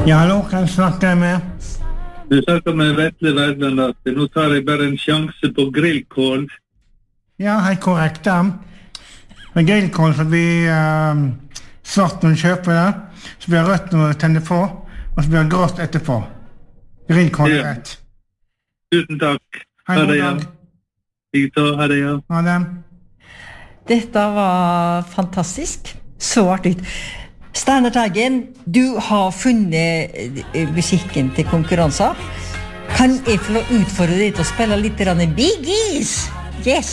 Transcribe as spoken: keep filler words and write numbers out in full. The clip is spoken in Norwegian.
Ja, hallo, kan jeg snakke med? Du snakker med Vetle Verdland at nå tar jeg bare en sjanse på grillkål. Ja, helt korrekt, da. Med grillkål så blir uh, svart når du kjøper det, så blir rødt når du tenner på, og så blir det grått etterpå. Grillkål er rett. Tusen takk. Ha det, ja. Jeg tar, ha det, ja. Ha det. Dette var fantastisk. Så artig. Steinar Teigen, du har funnet musikken til konkurranser. Kan jeg få utfordre deg til å spille litt Biggies? Yes!